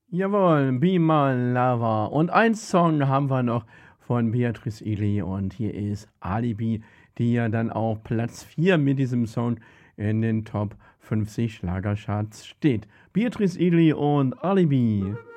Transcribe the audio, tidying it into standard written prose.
Jawohl, Be My Lover. Und ein Song haben wir noch von Beatrice Egli und hier ist Alibi, die ja dann auch Platz 4 mit diesem Song in den Top 50 Schlagercharts steht. Beatrice Egli und Alibi.